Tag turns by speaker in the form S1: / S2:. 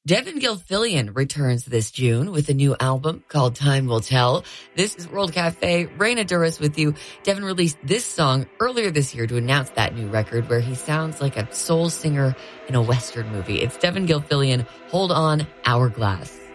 S1: Devin Gilfillian returns this June with a new album called Time Will Tell. This is World Cafe. Raina Duras with you. Devin released this song earlier this year to announce that new record where he sounds like a soul singer in a Western movie. It's Devin Gilfillian. Hold on, Hourglass.